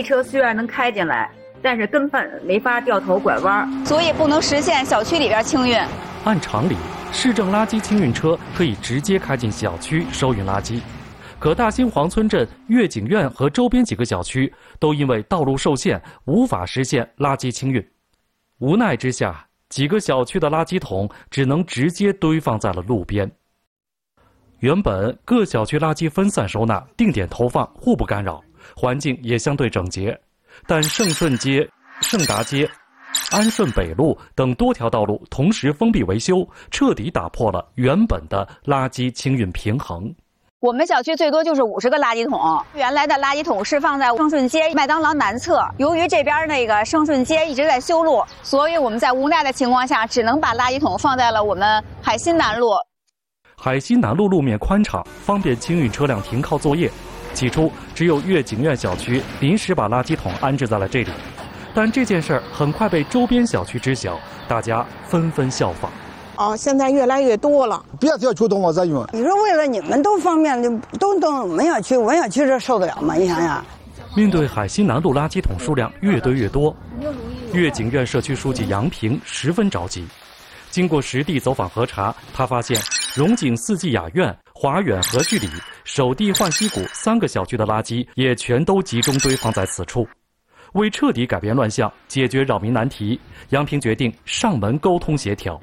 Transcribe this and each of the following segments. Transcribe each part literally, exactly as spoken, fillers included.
圾车虽然能开进来，但是根本没法掉头拐弯， 所以不能实现小区里边清运。 按常理，市政垃圾清运车可以直接开进小区收运垃圾，可大兴黄村镇悦景苑和周边几个小区都因为道路受限，无法实现垃圾清运。无奈之下，几个小区的垃圾桶只能直接堆放在了路边。原本各小区垃圾分散收纳、定点投放，互不干扰，环境也相对整洁。但盛顺街、盛达街、安顺北路等多条道路同时封闭维修，彻底打破了原本的垃圾清运平衡。 我们小区最多就是五十个垃圾桶，原来的垃圾桶是放在盛顺街麦当劳南侧，由于这边那个盛顺街一直在修路，所以我们在无奈的情况下，只能把垃圾桶放在了我们海心南路。 海心南路路面宽敞，方便清运车辆停靠作业。起初只有悦景苑小区临时把垃圾桶安置在了这里，但这件事儿很快被周边小区知晓，大家纷纷效仿。 哦，现在越来越多了。 别小区都往这运。 你说为了你们都方便的，都都我们小区，我们小区这受得了吗？你想想。 面对海心南路垃圾桶数量越堆越多，悦景苑社区书记杨平十分着急。经过实地走访核查，他发现荣景四季雅苑、华远和聚里、首地浣溪谷三个小区的垃圾也全都集中堆放在此处。为彻底改变乱象，解决扰民难题，杨平决定上门沟通协调。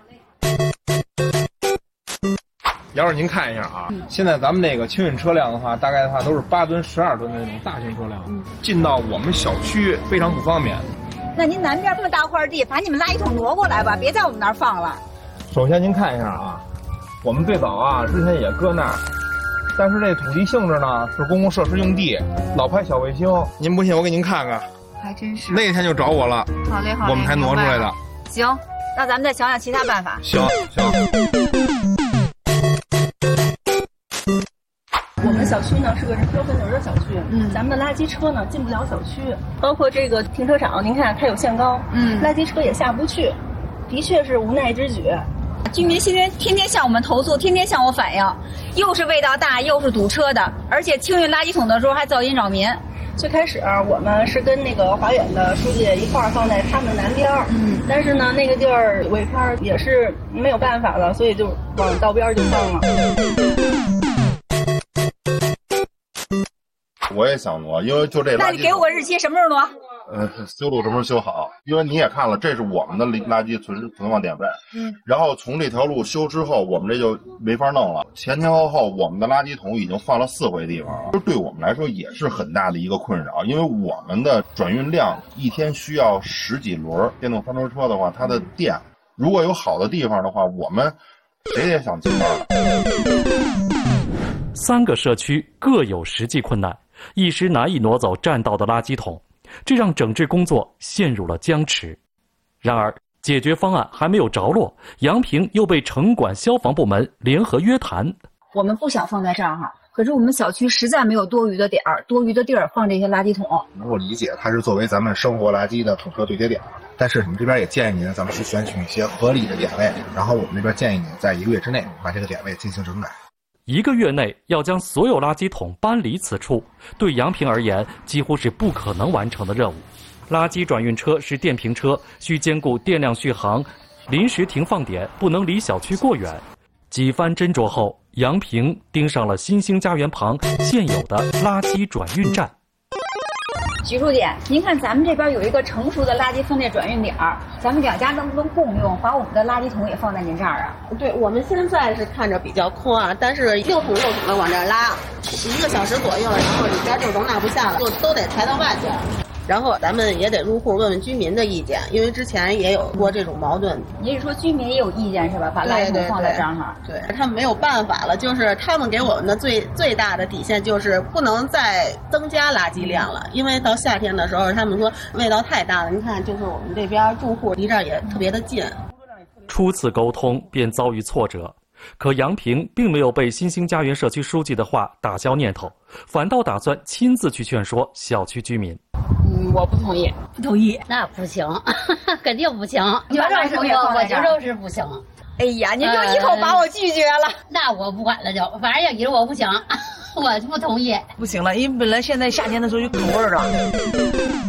要是您看一下啊，嗯、现在咱们那个清运车辆的话，大概的话都是八吨、十二吨的那种大型车辆，嗯、进到我们小区非常不方便。 那您南边这么大块地，把你们垃圾桶挪过来吧，别在我们那儿放了。 首先您看一下啊，我们最早啊之前也搁那儿，但是这土地性质呢是公共设施用地，老派小卫星。您不信我给您看看， 还真是。 那天就找我了， 好嘞好嘞， 我们才挪出来的。 行，那咱们再想想其他办法。 行行。 我们小区呢是个标准流的小区，嗯，咱们的垃圾车呢进不了小区，包括这个停车场，您看它有限高，嗯，垃圾车也下不去，的确是无奈之举。 居民现在天天向我们投诉，天天向我反映，又是味道大，又是堵车的，而且清运垃圾桶的时候还噪音扰民。 最开始我们是跟那个华远的书记一块儿放在他们南边，嗯，但是呢那个地儿违法也是没有办法了，所以就往道边就放了。 我也想挪，因为就这垃圾。 那你给我个日期，什么时候挪？ 呃，修路什么时候修好？因为你也看了，这是我们的垃圾存存放点位。嗯。然后从这条路修之后，我们这就没法弄了。前前后后，我们的垃圾桶已经换了四回地方了，对我们来说也是很大的一个困扰。因为我们的转运量一天需要十几轮电动三轮车的话，它的电如果有好的地方的话，我们谁也想进班。 三个社区各有实际困难，一时难以挪走占道的垃圾桶，这让整治工作陷入了僵持。然而解决方案还没有着落，杨平又被城管消防部门联合约谈。 我们不想放在这儿哈，可是我们小区实在没有多余的点儿、多余的地儿放这些垃圾桶。 能够理解它是作为咱们生活垃圾的统车对接点，但是我们这边也建议您，咱们去选取一些合理的点位，然后我们这边建议您在一个月之内把这个点位进行整改。 一个月内要将所有垃圾桶搬离此处，对杨平而言几乎是不可能完成的任务。垃圾转运车是电瓶车，需兼顾电量续航，临时停放点不能离小区过远。几番斟酌后，杨平盯上了新兴家园旁现有的垃圾转运站。 徐书记，您看咱们这边有一个成熟的垃圾分类转运点儿，咱们两家能不能共用，把我们的垃圾桶也放在您这儿啊？ 对，我们现在是看着比较空啊，但是六桶六桶的往这儿拉，一个小时左右，然后里边就容纳不下了，就都得抬到外去。然后咱们也得入户问问居民的意见，因为之前也有过这种矛盾。 你是说居民也有意见是吧？把垃圾桶放在这儿哈？ 对，他们没有办法了，就是他们给我们的最最大的底线就是不能再增加垃圾量了，因为到夏天的时候，他们说味道太大了。你看，就是我们这边住户离这儿也特别的近。 初次沟通便遭遇挫折。可杨平并没有被新兴家园社区书记的话打消念头，反倒打算亲自去劝说小区居民。 嗯，我不同意， 不同意，那不行，肯定不行。你把垃圾桶也放在这儿，我就是不行。 哎呀，您就一口把我拒绝了。 呃、那我不管了就，反正要以我不行，我就不同意。 不行了，因为本来现在夏天的时候就口味了。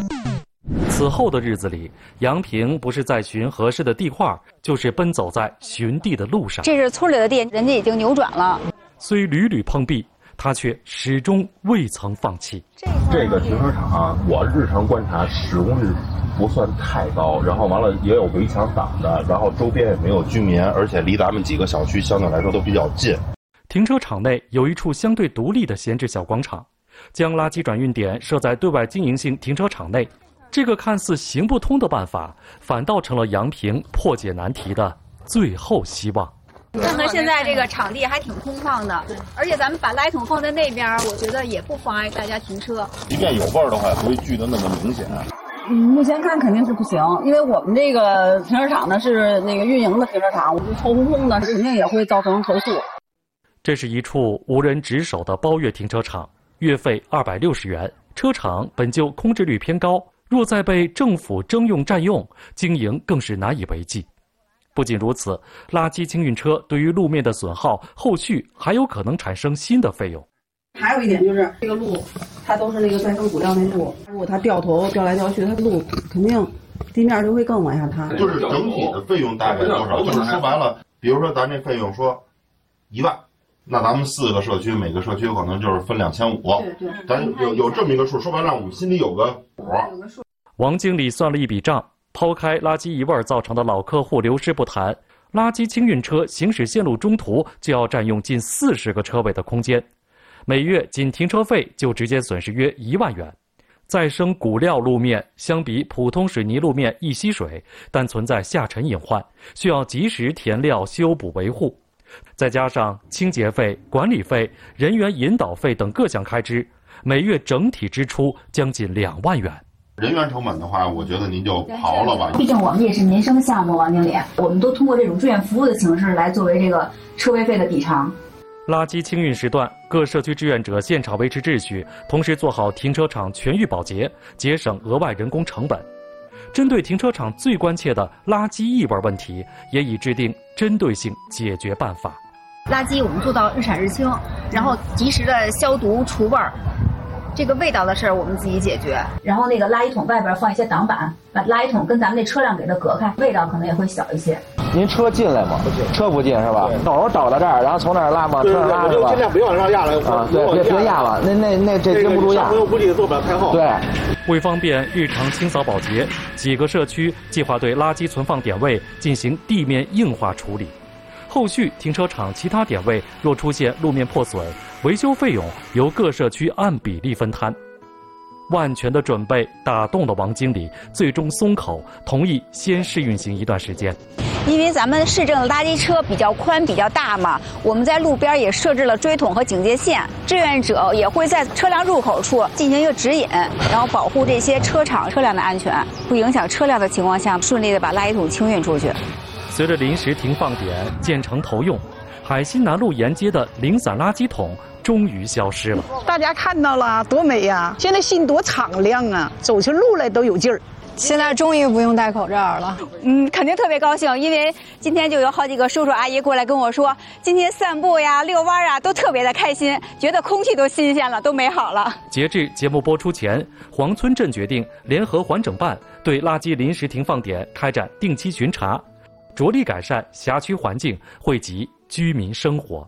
此后的日子里，杨平不是在寻合适的地块，就是奔走在寻地的路上。 这是村里的地，人家已经扭转了。 虽屡屡碰壁，他却始终未曾放弃。 这个停车场啊，我日常观察使用率不算太高，然后完了也有围墙挡着，然后周边也没有居民，而且离咱们几个小区相对来说都比较近。 停车场内有一处相对独立的闲置小广场，将垃圾转运点设在对外经营性停车场内。这个看似行不通的办法，反倒成了杨平破解难题的最后希望。 看看现在这个场地还挺空旷的，而且咱们把垃圾桶放在那边，我觉得也不妨碍大家停车。 即便有味儿的话，也不会聚得那么明显。 嗯，目前看肯定是不行，因为我们这个停车场呢是那个运营的停车场，我们臭烘烘的，肯定也会造成投诉。 这是一处无人值守的包月停车场，月费二百六十元。车场本就空置率偏高，若再被政府征用占用，经营更是难以为继。不仅如此，垃圾清运车对于路面的损耗，后续还有可能产生新的费用。 还有一点就是这个路，它都是那个再生补料那路，如果它掉头掉来掉去，它路肯定地面就会更往下塌。 就是整体的费用大概多少？就是说白了，比如说咱这费用说一万，那咱们四个社区，每个社区可能就是分两千五。对对，咱有有这么一个数，说白了，我们心里有个谱。 王经理算了一笔账，抛开垃圾异味造成的老客户流失不谈，垃圾清运车行驶线路中途就要占用近四十个车位的空间。每月仅停车费就直接损失约一万元。再生骨料路面相比普通水泥路面易吸水，但存在下沉隐患，需要及时填料修补维护。再加上清洁费、管理费、人员引导费等各项开支，每月整体支出将近两万元。 人员成本的话，我觉得您就刨了吧。 毕竟我们也是民生项目，王经理，我们都通过这种志愿服务的形式来作为这个车位费的抵偿。 垃圾清运时段，各社区志愿者现场维持秩序，同时做好停车场全域保洁，节省额外人工成本。针对停车场最关切的垃圾异味问题，也已制定针对性解决办法。 垃圾我们做到日产日清，然后及时的消毒除味儿。这个味道的事儿我们自己解决， 然后那个垃圾桶外边放一些挡板，把垃圾桶跟咱们那车辆给它隔开，味道可能也会小一些。 您车进来吗？不进，车不进是吧？斗倒到这儿，然后从那儿拉嘛，从那儿拉是吧？ 尽量不要往上压了啊，对，别别压了，那那那这经不住压。 朋友估计做不了太厚。 对， 为方便日常清扫保洁，几个社区计划对垃圾存放点位进行地面硬化处理。后续停车场其他点位若出现路面破损，维修费用由各社区按比例分摊。万全的准备打动了王经理，最终松口同意先试运行一段时间。 因为咱们市政的垃圾车比较宽比较大嘛，我们在路边也设置了锥桶和警戒线，志愿者也会在车辆入口处进行一个指引，然后保护这些车厂车辆的安全，不影响车辆的情况下，顺利的把垃圾桶清运出去。 随着临时停放点建成投用，海心南路沿街的零散垃圾桶终于消失了。 大家看到了，多美呀！现在心多敞亮啊，走起路来都有劲儿。 现在终于不用戴口罩了，嗯，肯定特别高兴，因为今天就有好几个叔叔阿姨过来跟我说，今天散步呀、遛弯啊，都特别的开心，觉得空气都新鲜了，都美好了。 截至节目播出前，黄村镇决定联合环整办对垃圾临时停放点开展定期巡查，着力改善辖区环境，惠及居民生活。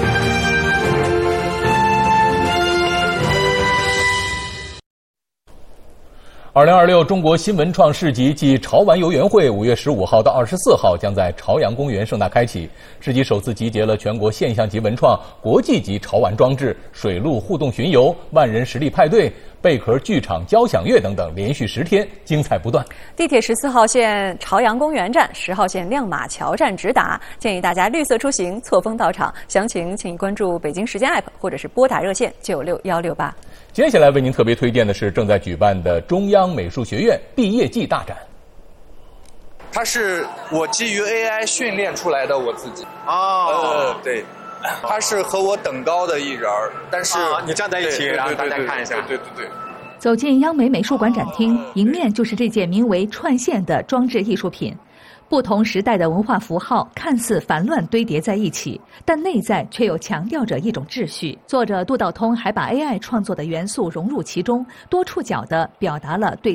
二零二六中国新文创市集暨潮玩游园会五月十五号到二十四号将在朝阳公园盛大开启。市集首次集结了全国现象级文创、国际级潮玩装置、水陆互动巡游、万人实力派对、贝壳剧场交响乐等等，连续十天精彩不断。 地铁十四号线朝阳公园站、十号线亮马桥站直达，建议大家绿色出行，错峰到场。详情请关注北京时间 A P P 或者是拨打热线九六幺六八。 接下来为您特别推荐的是正在举办的中央美术学院毕业季大展。 它是我基于 A I 训练出来的我自己。 哦， 呃，对，他是和我等高的一人儿，但是、 啊、你站在一起，然后大家看一下。 对对对对。 走进央美美术馆展厅，迎面就是这件名为“串线”的装置艺术品。不同时代的文化符号看似繁乱堆叠在一起，但内在却又强调着一种秩序。作者杜道通还把 A I 创作的元素融入其中，多触角地表达了对